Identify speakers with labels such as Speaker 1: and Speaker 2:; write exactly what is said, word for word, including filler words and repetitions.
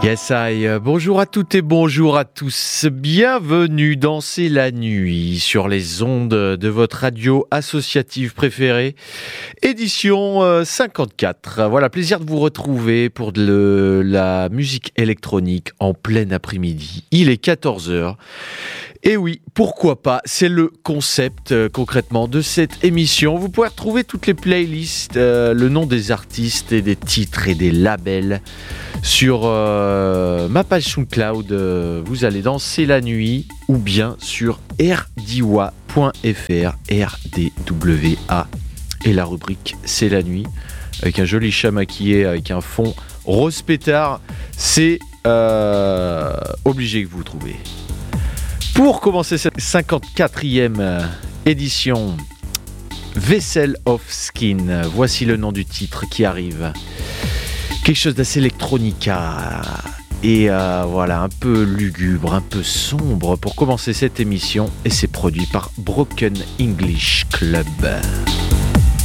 Speaker 1: Yes, I. Bonjour à toutes et bonjour à tous. Bienvenue dans C'est la nuit sur les ondes de votre radio associative préférée. Édition cinquante-quatre. Voilà, plaisir de vous retrouver pour de la musique électronique en plein après-midi. Il est quatorze heures. Et oui, pourquoi pas, c'est le concept euh, concrètement de cette émission. Vous pouvez retrouver toutes les playlists, euh, le nom des artistes et des titres et des labels sur euh, ma page SoundCloud. Euh, vous allez dans C'est la nuit ou bien sur r d w a point f r, R D W A, et la rubrique C'est la nuit avec un joli chat maquillé avec un fond rose pétard. C'est euh, obligé que vous trouvez. Pour commencer cette cinquante-quatrième édition, Vessel of Skin, voici le nom du titre qui arrive. Quelque chose d'assez electronica et euh, voilà, un peu lugubre, un peu sombre pour commencer cette émission, et c'est produit par Broken English Club.